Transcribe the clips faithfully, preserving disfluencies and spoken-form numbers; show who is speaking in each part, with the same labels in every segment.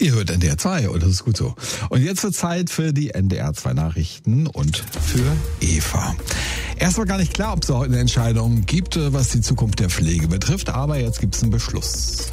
Speaker 1: Ihr hört N D R zwei und das ist gut so. Und jetzt wird Zeit für die N D R zwei Nachrichten und für Eva. Erst war gar nicht klar, ob es heute eine Entscheidung gibt, was die Zukunft der Pflege betrifft, aber jetzt gibt es einen Beschluss.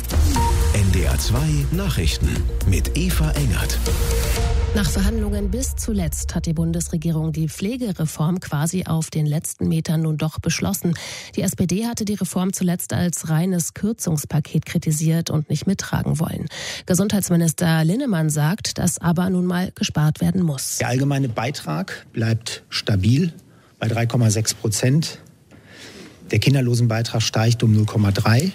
Speaker 2: N D R zwei Nachrichten mit Eva Engert.
Speaker 3: Nach Verhandlungen bis zuletzt hat die Bundesregierung die Pflegereform quasi auf den letzten Metern nun doch beschlossen. Die S P D hatte die Reform zuletzt als reines Kürzungspaket kritisiert und nicht mittragen wollen. Gesundheitsminister Linnemann sagt, dass aber nun mal gespart werden muss.
Speaker 4: Der allgemeine Beitrag bleibt stabil bei drei Komma sechs Prozent. Der Kinderlosenbeitrag steigt um null Komma drei.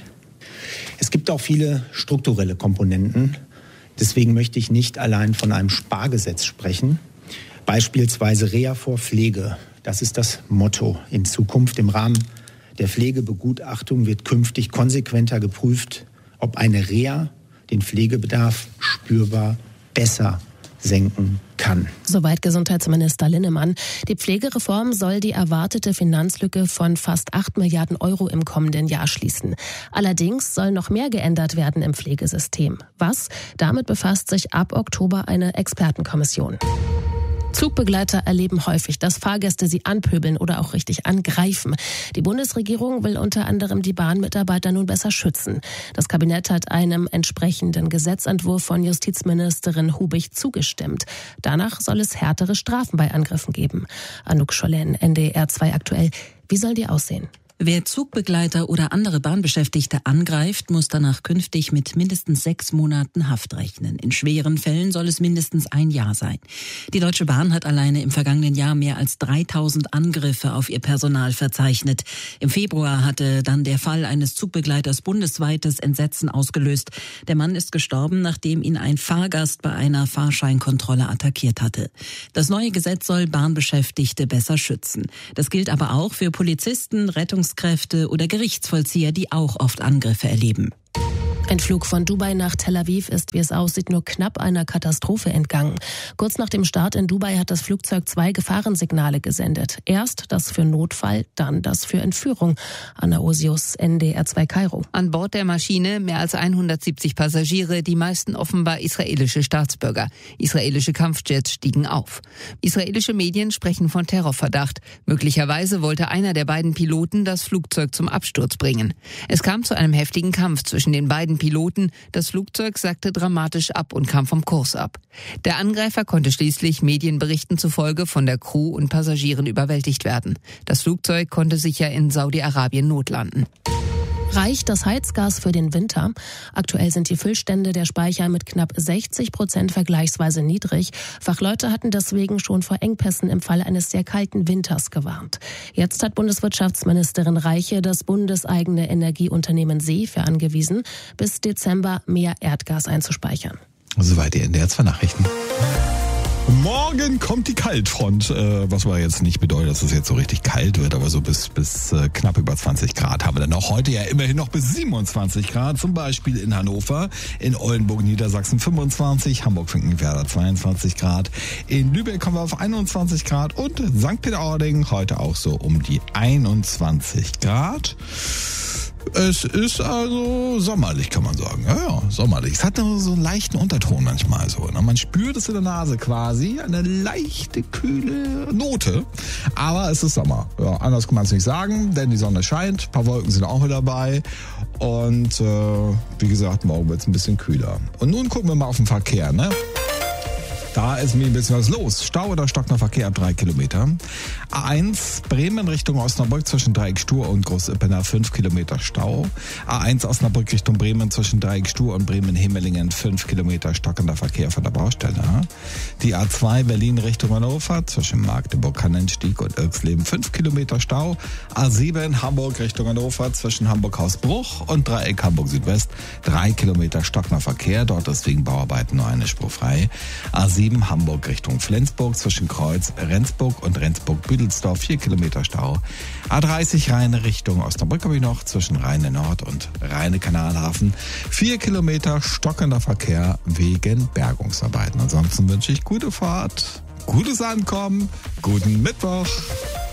Speaker 4: Es gibt auch viele strukturelle Komponenten. Deswegen möchte ich nicht allein von einem Spargesetz sprechen. Beispielsweise Reha vor Pflege. Das ist das Motto in Zukunft. Im Rahmen der Pflegebegutachtung wird künftig konsequenter geprüft, ob eine Reha den Pflegebedarf spürbar besser senken kann.
Speaker 3: Soweit Gesundheitsminister Linnemann. Die Pflegereform soll die erwartete Finanzlücke von fast acht Milliarden Euro im kommenden Jahr schließen. Allerdings soll noch mehr geändert werden im Pflegesystem. Was? Damit befasst sich ab Oktober eine Expertenkommission. Zugbegleiter erleben häufig, dass Fahrgäste sie anpöbeln oder auch richtig angreifen. Die Bundesregierung will unter anderem die Bahnmitarbeiter nun besser schützen. Das Kabinett hat einem entsprechenden Gesetzentwurf von Justizministerin Hubig zugestimmt. Danach soll es härtere Strafen bei Angriffen geben. Anouk Schollen, N D R zwei aktuell. Wie soll die aussehen?
Speaker 5: Wer Zugbegleiter oder andere Bahnbeschäftigte angreift, muss danach künftig mit mindestens sechs Monaten Haft rechnen. In schweren Fällen soll es mindestens ein Jahr sein. Die Deutsche Bahn hat alleine im vergangenen Jahr mehr als dreitausend Angriffe auf ihr Personal verzeichnet. Im Februar hatte dann der Fall eines Zugbegleiters bundesweites Entsetzen ausgelöst. Der Mann ist gestorben, nachdem ihn ein Fahrgast bei einer Fahrscheinkontrolle attackiert hatte. Das neue Gesetz soll Bahnbeschäftigte besser schützen. Das gilt aber auch für Polizisten, Rettungs Kräfte oder Gerichtsvollzieher, die auch oft Angriffe erleben.
Speaker 3: Ein Flug von Dubai nach Tel Aviv ist, wie es aussieht, nur knapp einer Katastrophe entgangen. Kurz nach dem Start in Dubai hat das Flugzeug zwei Gefahrensignale gesendet. Erst das für Notfall, dann das für Entführung. Anna Osius, N D R zwei Kairo.
Speaker 6: An Bord der Maschine mehr als hundertsiebzig Passagiere, die meisten offenbar israelische Staatsbürger. Israelische Kampfjets stiegen auf. Israelische Medien sprechen von Terrorverdacht. Möglicherweise wollte einer der beiden Piloten das Flugzeug zum Absturz bringen. Es kam zu einem heftigen Kampf zwischen den beiden Piloten. Das Flugzeug sackte dramatisch ab und kam vom Kurs ab. Der Angreifer konnte schließlich Medienberichten zufolge von der Crew und Passagieren überwältigt werden. Das Flugzeug konnte sicher in Saudi-Arabien notlanden.
Speaker 3: Reicht das Heizgas für den Winter? Aktuell sind die Füllstände der Speicher mit knapp sechzig Prozent vergleichsweise niedrig. Fachleute hatten deswegen schon vor Engpässen im Fall eines sehr kalten Winters gewarnt. Jetzt hat Bundeswirtschaftsministerin Reiche das bundeseigene Energieunternehmen SEFE angewiesen, bis Dezember mehr Erdgas einzuspeichern.
Speaker 1: Soweit die N D R zwei Nachrichten. Morgen kommt die Kaltfront, äh, was aber jetzt nicht bedeutet, dass es jetzt so richtig kalt wird, aber so bis bis äh, knapp über zwanzig Grad haben wir dann auch heute ja immerhin noch bis siebenundzwanzig Grad, zum Beispiel in Hannover, in Oldenburg, Niedersachsen fünfundzwanzig, Hamburg-Finkenwerder zweiundzwanzig Grad, in Lübeck kommen wir auf einundzwanzig Grad und Sankt Peter-Ording heute auch so um die einundzwanzig Grad. Es ist also sommerlich, kann man sagen. Ja, ja, sommerlich. Es hat nur so einen leichten Unterton manchmal so. Ne? Man spürt es in der Nase quasi, eine leichte, kühle Note. Aber es ist Sommer. Ja, anders kann man es nicht sagen, denn die Sonne scheint, ein paar Wolken sind auch wieder dabei. Und äh, wie gesagt, morgen wird es ein bisschen kühler. Und nun gucken wir mal auf den Verkehr, ne? Da ist mir ein bisschen was los. Stau oder stockender Verkehr ab drei Kilometer. A eins Bremen Richtung Osnabrück zwischen Dreieck-Stur und Groß-Ippener fünf Kilometer Stau. A eins Osnabrück Richtung Bremen zwischen Dreieck-Stur und Bremen-Himmelingen fünf Kilometer stockender Verkehr von der Baustelle. Die A zwei Berlin Richtung Hannover zwischen Magdeburg-Kannenstieg und Irxleben fünf Kilometer Stau. A sieben Hamburg Richtung Hannover zwischen Hamburg-Hausbruch und Dreieck Hamburg Südwest drei Kilometer stockender Verkehr. Dort ist wegen Bauarbeiten nur eine Spur frei. A sieben Hamburg Richtung Flensburg zwischen Kreuz Rendsburg und Rendsburg-Büdelsdorf vier Kilometer Stau. A dreißig Rheine Richtung Osnabrück habe ich noch zwischen Rheine Nord und Rheine Kanalhafen vier Kilometer stockender Verkehr wegen Bergungsarbeiten. Ansonsten wünsche ich gute Fahrt, gutes Ankommen, guten Mittwoch.